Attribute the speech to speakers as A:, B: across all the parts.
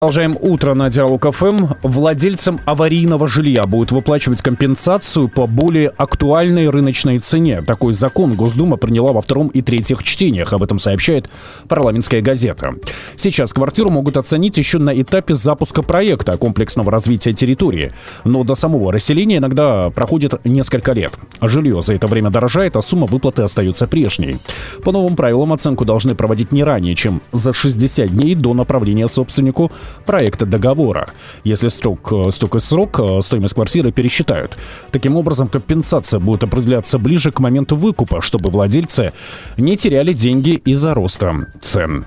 A: Продолжаем утро на Диалог ФМ. Владельцам аварийного жилья будут выплачивать компенсацию по более актуальной рыночной цене. Такой закон Госдума приняла во втором и третьих чтениях. Об этом сообщает «Парламентская газета». Сейчас квартиру могут оценить еще на этапе запуска проекта комплексного развития территории. Но до самого расселения иногда проходит несколько лет. Жилье за это время дорожает, а сумма выплаты остается прежней. По новым правилам оценку должны проводить не ранее, чем за 60 дней до направления собственнику проекта договора. Если срок, стоимость квартиры пересчитают. Таким образом, компенсация будет определяться ближе к моменту выкупа, чтобы владельцы не теряли деньги из-за роста цен.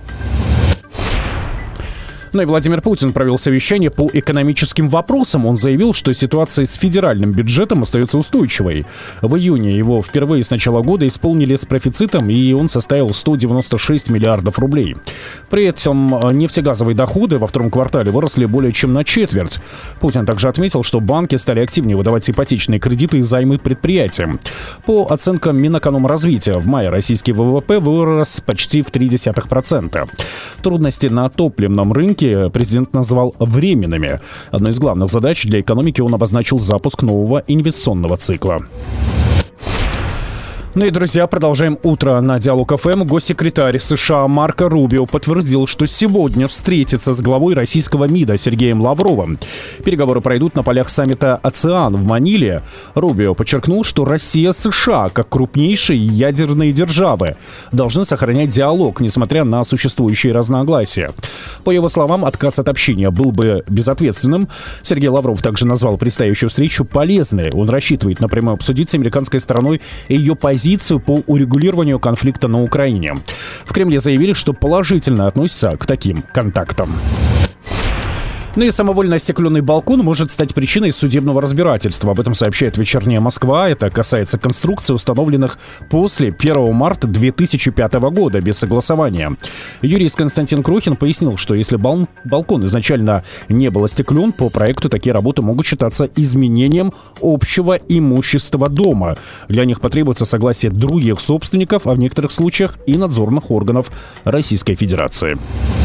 A: Ну и Владимир Путин провел совещание по экономическим вопросам. Он заявил, что ситуация с федеральным бюджетом остается устойчивой. В июне его впервые с начала года исполнили с профицитом, и он составил 196 миллиардов рублей. При этом нефтегазовые доходы во втором квартале выросли более чем на четверть. Путин также отметил, что банки стали активнее выдавать ипотечные кредиты и займы предприятиям. По оценкам Минэкономразвития, в мае российский ВВП вырос почти в 0,3%. Трудности на топливном рынке президент назвал временными. Одной из главных задач для экономики он обозначил запуск нового инвестиционного цикла. Ну и, друзья, продолжаем утро на Диалог ФМ. Госсекретарь США Марко Рубио подтвердил, что сегодня встретится с главой российского МИДа Сергеем Лавровым. Переговоры пройдут на полях саммита «Океан» в Маниле. Рубио подчеркнул, что Россия и США, как крупнейшие ядерные державы, должны сохранять диалог, несмотря на существующие разногласия. По его словам, отказ от общения был бы безответственным. Сергей Лавров также назвал предстоящую встречу полезной. Он рассчитывает напрямую обсудить с американской стороной ее позицию по урегулированию конфликта на Украине. В Кремле заявили, что положительно относятся к таким контактам. Ну и самовольно остекленный балкон может стать причиной судебного разбирательства. Об этом сообщает «Вечерняя Москва». Это касается конструкций, установленных после 1 марта 2005 года без согласования. Юрист Константин Крохин пояснил, что если балкон изначально не был остеклен, по проекту такие работы могут считаться изменением общего имущества дома. Для них потребуется согласие других собственников, а в некоторых случаях и надзорных органов Российской Федерации.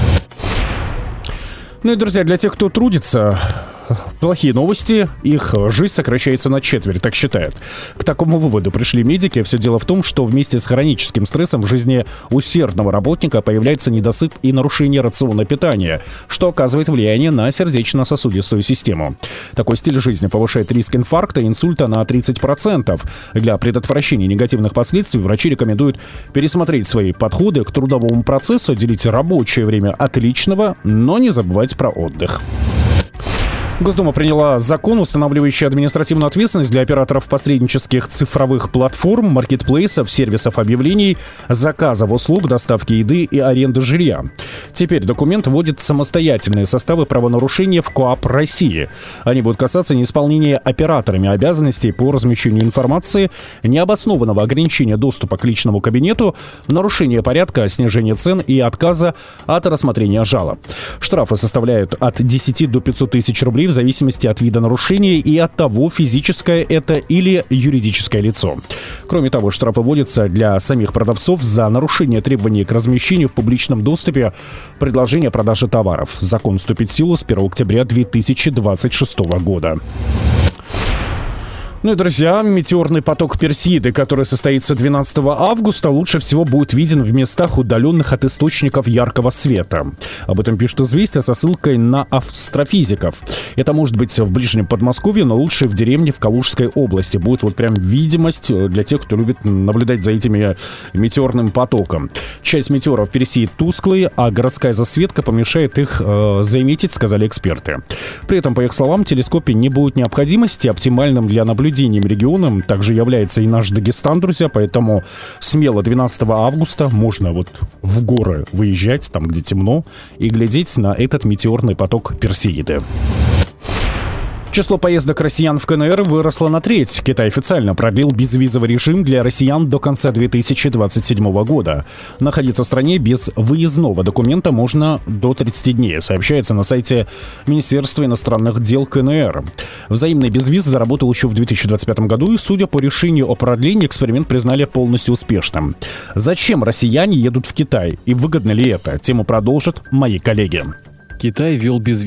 A: Ну и, друзья, для тех, кто трудится, плохие новости. Их жизнь сокращается на четверть, так считают. К такому выводу пришли медики. Все дело в том, что вместе с хроническим стрессом в жизни усердного работника появляется недосып и нарушение рациона питания, что оказывает влияние на сердечно-сосудистую систему. Такой стиль жизни повышает риск инфаркта и инсульта на 30%. Для предотвращения негативных последствий врачи рекомендуют пересмотреть свои подходы к трудовому процессу, делить рабочее время от личного, но не забывать про отдых. Госдума приняла закон, устанавливающий административную ответственность для операторов посреднических цифровых платформ, маркетплейсов, сервисов объявлений, заказов услуг, доставки еды и аренды жилья. Теперь документ вводит самостоятельные составы правонарушения в КоАП России. Они будут касаться неисполнения операторами обязанностей по размещению информации, необоснованного ограничения доступа к личному кабинету, нарушения порядка, снижения цен и отказа от рассмотрения жалоб. Штрафы составляют от 10 до 500 тысяч рублей в зависимости от вида нарушения и от того, физическое это или юридическое лицо. Кроме того, штрафы вводятся для самих продавцов за нарушение требований к размещению в публичном доступе предложения о продаже товаров. Закон вступит в силу с 1 октября 2026 года. Ну и, друзья, метеорный поток Персеиды, который состоится 12 августа, лучше всего будет виден в местах, удаленных от источников яркого света. Об этом пишут «Известия» со ссылкой на астрофизиков. Это может быть в ближнем Подмосковье, но лучше в деревне в Калужской области. Будет вот прям видимость для тех, кто любит наблюдать за этими метеорным потоком. Часть метеоров Персеид тусклые, а городская засветка помешает их заметить, сказали эксперты. При этом, по их словам, в телескопе не будет необходимости. Оптимальным для наблюдением регионом также является и наш Дагестан, друзья, поэтому смело 12 августа можно вот в горы выезжать, там где темно, и глядеть на этот метеорный поток Персеиды. Число поездок россиян в КНР выросло на треть. Китай официально продлил безвизовый режим для россиян до конца 2027 года. Находиться в стране без выездного документа можно до 30 дней, сообщается на сайте Министерства иностранных дел КНР. Взаимный безвиз заработал еще в 2025 году, и, судя по решению о продлении, эксперимент признали полностью успешным. Зачем россияне едут в Китай и выгодно ли это? Тему продолжат мои коллеги.
B: Китай ввел безвизовый